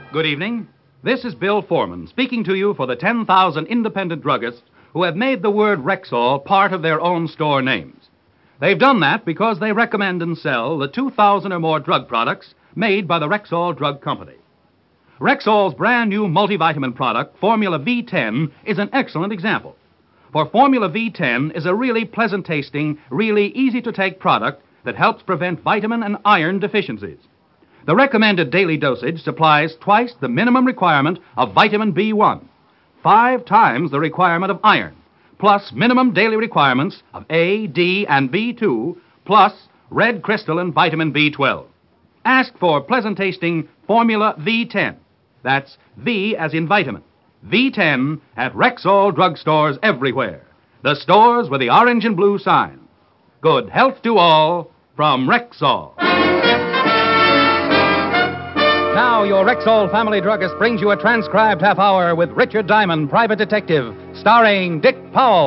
Good evening. This is Bill Foreman speaking to you for the 10,000 independent druggists who have made the word Rexall part of their own store names. They've done that because they recommend and sell the 2,000 or more drug products made by the Rexall Drug Company. Rexall's brand new multivitamin product, Formula V10, is an excellent example. For Formula V10 is a really pleasant-tasting, really easy-to-take product that helps prevent vitamin and iron deficiencies. The recommended daily dosage supplies twice the minimum requirement of vitamin B1, 5 times the requirement of iron, plus minimum daily requirements of A, D, and B2, plus red crystalline vitamin B12. Ask for pleasant-tasting Formula V10. That's V as in vitamin. V10 at Rexall drugstores everywhere. The stores with the orange and blue sign. Good health to all from Rexall. Now, your Rexall family druggist brings you a transcribed half hour with Richard Diamond, private detective, starring Dick Powell.